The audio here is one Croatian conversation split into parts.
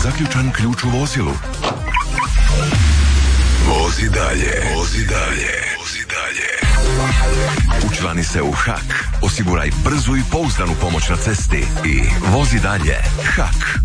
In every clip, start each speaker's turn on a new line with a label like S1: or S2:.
S1: zaključan ključ u vozilu? Vozi dalje. Učlani se u HAK, osiguraj brzu i pouzdanu pomoć na cesti i vozi dalje. HAK.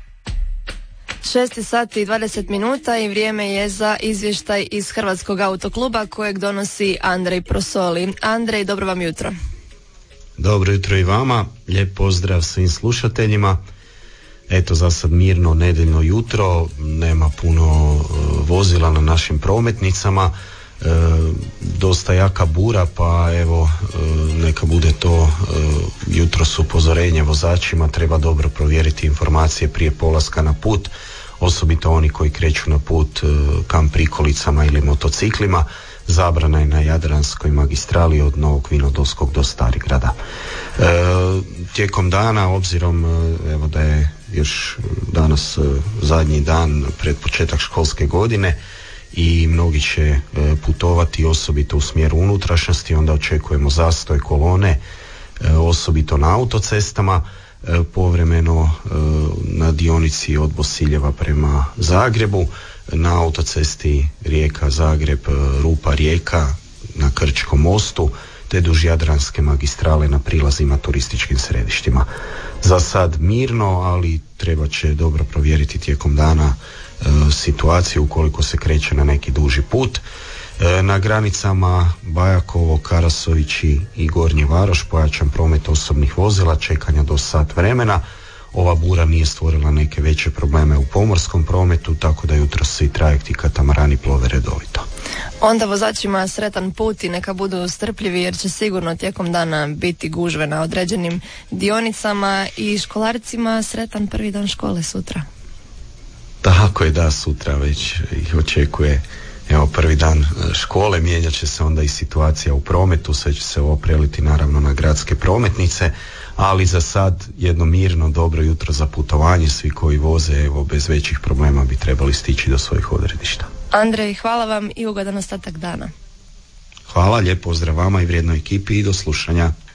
S2: 6 sati i 20 minuta i vrijeme je za izvještaj iz Hrvatskog autokluba kojeg donosi Andrej Prosoli. Andrej, dobro vam jutro.
S3: Dobro jutro i vama, lijep pozdrav svim slušateljima. Eto, za sad mirno nedeljno jutro, nema puno vozila na našim prometnicama, dosta jaka bura, pa evo neka bude to jutros upozorenje vozačima, treba dobro provjeriti informacije prije polaska na put, osobito oni koji kreću na put kam prikolicama ili motociklima. Zabrana je na Jadranskoj magistrali od Novog Vinodolskog do Starigrada. Tijekom dana, obzirom evo da je još danas zadnji dan pred početak školske godine i mnogi će putovati osobito u smjeru unutrašnjosti, onda očekujemo zastoj kolone, osobito na autocestama, povremeno na dionici od Bosiljeva prema Zagrebu, na autocesti Rijeka-Zagreb, Rupa-Rijeka, na Krčkom mostu, te duž Jadranske magistrale na prilazima turističkim središtima. Za sad mirno, ali treba će dobro provjeriti tijekom dana situaciju ukoliko se kreće na neki duži put. Na granicama Bajakovo, Karasovići i Gornji Varoš pojačan promet osobnih vozila, čekanja do sat vremena. Ova bura nije stvorila neke veće probleme u pomorskom prometu, tako da jutros svi trajekti i katamarani plove redovito.
S2: Onda vozačima sretan put i neka budu strpljivi jer će sigurno tijekom dana biti gužve na određenim dionicama i školarcima sretan prvi dan škole sutra.
S3: Tako je, da, sutra već ih očekuje prvi dan škole, mijenjat će se onda i situacija u prometu, sve će se ovo preliti naravno na gradske prometnice, ali za sad jedno mirno, dobro jutro za putovanje, svi koji voze bez većih problema bi trebali stići do svojih odredišta.
S2: Andrej, hvala vam i ugodan ostatak dana.
S3: Hvala, lijep pozdrav vama i vrijednoj ekipi i do slušanja.